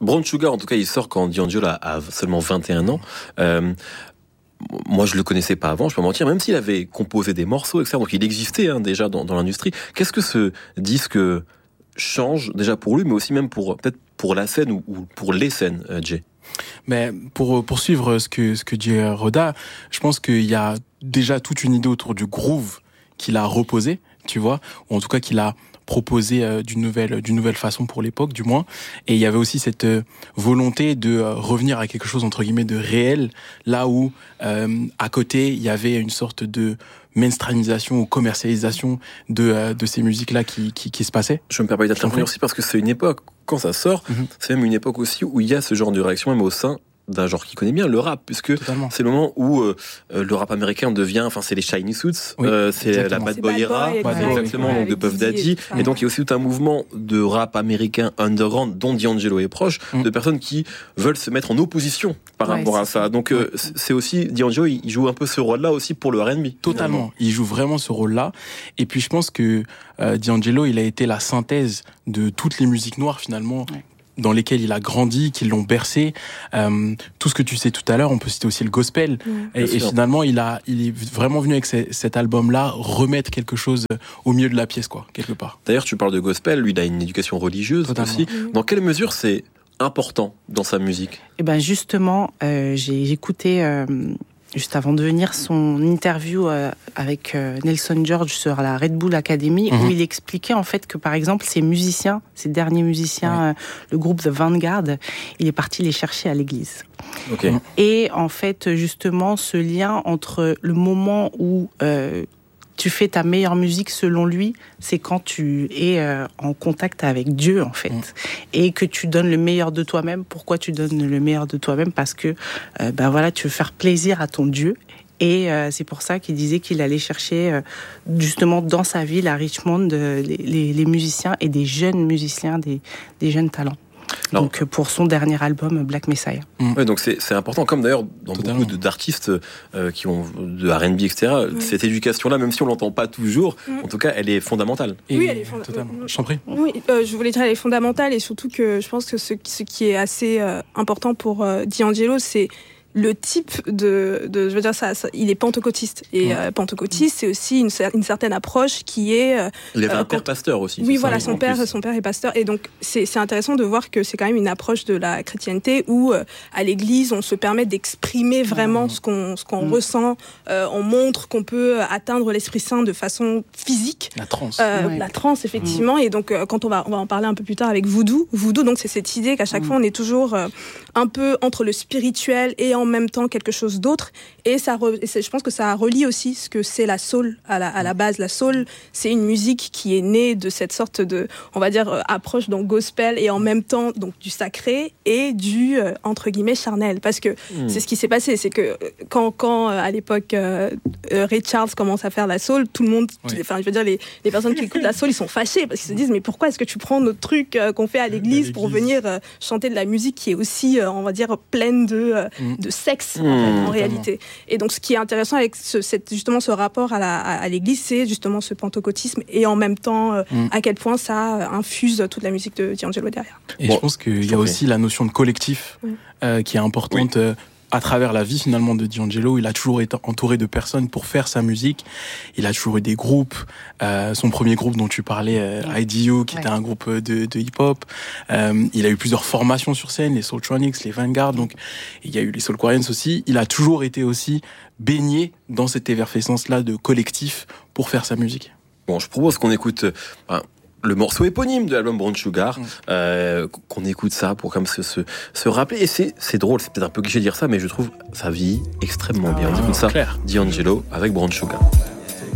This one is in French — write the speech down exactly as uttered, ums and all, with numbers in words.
Brown Sugar, en tout cas, il sort quand D'Angelo a, a seulement vingt et un ans. Euh, moi, je le connaissais pas avant, je peux mentir, même s'il avait composé des morceaux, et cetera. Donc, il existait hein, déjà dans, dans l'industrie. Qu'est-ce que ce disque change déjà pour lui, mais aussi même pour peut-être pour la scène ou, ou pour les scènes, euh, Jay? Mais pour poursuivre ce que ce que dit Roda, je pense qu'il y a déjà toute une idée autour du groove qu'il a reposé, tu vois, ou en tout cas qu'il a proposé euh, d'une nouvelle d'une nouvelle façon pour l'époque du moins. Et il y avait aussi cette euh, volonté de euh, revenir à quelque chose entre guillemets de réel, là où euh, à côté il y avait une sorte de mainstreamisation ou commercialisation de euh, de ces musiques là qui qui qui se passaient. Je me permets d'intervenir aussi parce que c'est une époque, quand ça sort, mm-hmm. c'est même une époque aussi où il y a ce genre de réaction même au sein d'un genre qui connaît bien le rap, puisque Totalement. C'est le moment où euh, le rap américain devient, enfin c'est les Shiny Suits, oui, euh, c'est exactement. La Bad Boy era, exactement, donc de Puff Daddy, et, et donc il y a aussi tout un mouvement de rap américain underground dont D'Angelo est proche, mm. de personnes qui veulent se mettre en opposition par ouais, rapport à ça. Donc euh, c'est aussi D'Angelo, il joue un peu ce rôle-là aussi pour le R and B. Totalement, vraiment. Il joue vraiment ce rôle-là, et puis je pense que euh, D'Angelo, il a été la synthèse de toutes les musiques noires finalement. Ouais. Dans lesquels il a grandi, qui l'ont bercé. Euh, tout ce que tu sais tout à l'heure, on peut citer aussi le gospel. Mmh. Et, et finalement, il a, il est vraiment venu avec ces, cet album-là remettre quelque chose au milieu de la pièce, quoi, quelque part. D'ailleurs, tu parles de gospel. Lui, il a une éducation religieuse Totalement. Aussi. Mmh. Dans quelle mesure c'est important dans sa musique? Eh ben justement, euh, j'ai, j'ai écouté. Euh, Juste avant de venir, son interview euh, avec euh, Nelson George sur la Red Bull Academy, mmh. où il expliquait en fait que par exemple ces musiciens, ces derniers musiciens, ouais. euh, le groupe The Vanguard, il est parti les chercher à l'église. Okay. Et en fait, justement, ce lien entre le moment où euh, tu fais ta meilleure musique selon lui, c'est quand tu es euh, en contact avec Dieu en fait, mmh. et que tu donnes le meilleur de toi-même. Pourquoi tu donnes le meilleur de toi-même? Parce que euh, ben voilà, tu veux faire plaisir à ton Dieu. Et euh, c'est pour ça qu'il disait qu'il allait chercher euh, justement dans sa ville à Richmond euh, les, les, les musiciens et des jeunes musiciens, des, des jeunes talents. Alors, donc pour son dernier album Black Messiah. Mmh. Ouais, donc c'est c'est important, comme d'ailleurs dans Totalement. Beaucoup de, d'artistes euh, qui ont de R and B, et cetera. Mmh. Cette éducation-là, même si on l'entend pas toujours, mmh. en tout cas, elle est fondamentale. Et oui, elle est fondamentale. Je t'en prie. Oui, euh, je voulais dire elle est fondamentale et surtout que je pense que ce, ce qui est assez euh, important pour euh, D'Angelo, c'est le type de, de je veux dire ça, ça il est pentecôtiste et ouais. euh, pentecôtiste c'est aussi une, une certaine approche qui est euh, il avait euh, un père pasteur aussi. Oui voilà, son père plus. son père est pasteur et donc c'est c'est intéressant de voir que c'est quand même une approche de la chrétienté où euh, à l'église on se permet d'exprimer vraiment mmh. ce qu'on ce qu'on mmh. ressent, euh, on montre qu'on peut atteindre l'Esprit Saint de façon physique. La transe. Euh, ouais. La transe effectivement mmh. et donc euh, quand on va on va en parler un peu plus tard avec Voodoo, Voodoo donc c'est cette idée qu'à chaque mmh. fois on est toujours euh, un peu entre le spirituel et en même temps quelque chose d'autre et ça re, et c'est, je pense que ça relie aussi ce que c'est la soul à la, à la base. La soul c'est une musique qui est née de cette sorte de on va dire euh, approche donc gospel et en même temps donc du sacré et du euh, entre guillemets charnel parce que mmh. c'est ce qui s'est passé, c'est que quand, quand euh, à l'époque euh, euh, Ray Charles commence à faire la soul, tout le monde oui. enfin je veux dire les, les personnes qui écoutent la soul ils sont fâchés parce qu'ils se disent mais pourquoi est-ce que tu prends notre truc euh, qu'on fait à l'église, à l'église. pour venir euh, chanter de la musique qui est aussi euh, on va dire pleine de, euh, mmh. de sexe mmh, en, fait, en réalité. Et donc ce qui est intéressant avec ce, cette, justement ce rapport à, la, à, à l'église, c'est justement ce pentecôtisme et en même temps euh, mmh. à quel point ça infuse toute la musique de D'Angelo derrière. Et bon, je pense qu'il y a aussi la notion de collectif mmh. euh, qui est importante. Oui. Euh, à travers la vie finalement de D'Angelo, il a toujours été entouré de personnes pour faire sa musique. Il a toujours eu des groupes. Euh, son premier groupe dont tu parlais, euh, I D U, qui ouais. était un groupe de, de hip-hop. Euh, il a eu plusieurs formations sur scène, les Soultronics, les Vanguard. Donc il y a eu les Soulquarians aussi. Il a toujours été aussi baigné dans cette effervescence-là de collectif pour faire sa musique. Bon, je propose qu'on écoute euh, le morceau éponyme de l'album Brown Sugar, mmh. euh, qu'on écoute ça pour comme se, se, se rappeler. Et c'est, c'est drôle, c'est peut-être un peu cliché de dire ça, mais je trouve ça vieillit extrêmement ah, bien. On écoute ça, clair. D'Angelo avec Brown Sugar.